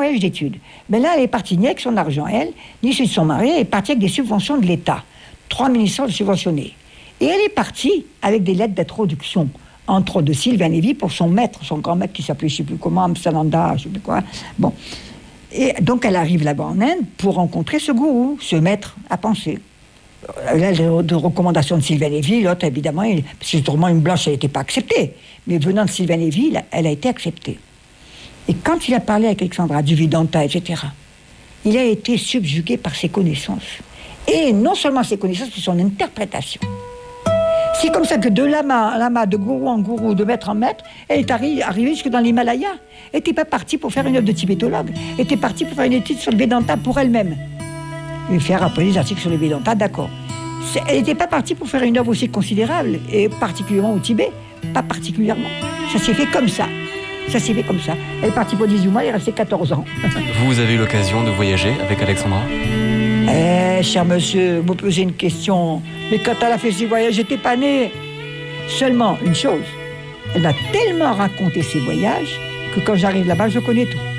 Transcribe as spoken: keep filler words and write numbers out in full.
voyage d'études. Mais là, elle est partie ni avec son argent, elle, ni celui de son mari, elle est partie avec des subventions de l'État. trois mille licences subventionnées. Et elle est partie avec des lettres d'introduction, entre autres de Sylvain Lévy pour son maître, son grand maître qui s'appelait je ne sais plus comment, Amsananda, je ne sais plus quoi. Bon. Et donc elle arrive là-bas en Inde pour rencontrer ce gourou, ce maître à penser. Là, de recommandations de Sylvain Lévy, l'autre évidemment, il, parce que sûrement une blanche, elle n'était pas acceptée. Mais venant de Sylvain Lévy, elle a été acceptée. Et quand il a parlé avec Alexandra du Vedanta, et cetera, il a été subjugué par ses connaissances. Et non seulement ses connaissances, mais son interprétation. C'est comme ça que de lama en lama, de gourou en gourou, de maître en maître, elle est arri- arrivée jusque dans l'Himalaya. Elle n'était pas partie pour faire une œuvre de tibétologue. Elle était partie pour faire une étude sur le Vedanta pour elle-même. Et faire après des articles sur le Vedanta, d'accord. C'est, elle n'était pas partie pour faire une œuvre aussi considérable, et particulièrement au Tibet. Pas particulièrement. Ça s'est fait comme ça. Ça s'est fait comme ça. Elle est partie pour dix-huit mois, elle est restée quatorze ans. Vous avez eu l'occasion de voyager avec Alexandra ? Eh, cher monsieur, vous posez une question. Mais quand elle a fait ses voyages, j'étais pas née. Seulement, une chose, elle m'a tellement raconté ses voyages que quand j'arrive là-bas, je connais tout.